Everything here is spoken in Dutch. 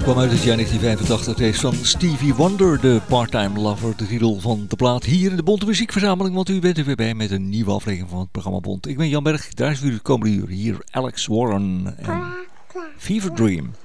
Kwam uit het jaar 1985. Deze van Stevie Wonder, de Part-Time Lover, de titel van de plaat hier in de Bonte Muziekverzameling. Want u bent er weer bij met een nieuwe aflevering van het programma Bont. Ik ben Jan Berg, daar is u de komende uur. Hier Alex Warren en Fever Dream.